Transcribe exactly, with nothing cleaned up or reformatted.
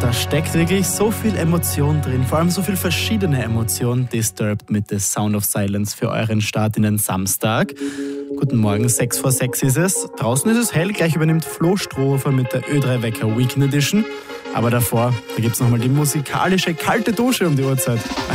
Da steckt wirklich so viel Emotion drin, vor allem so viel verschiedene Emotionen. Disturbed mit The Sound of Silence für euren Start in den Samstag. Guten Morgen, sechs vor sechs ist es. Draußen ist es hell, gleich übernimmt Flo Strohhofer mit der Ö drei Wecker Weekend Edition. Aber davor, da gibt's nochmal die musikalische kalte Dusche um die Uhrzeit.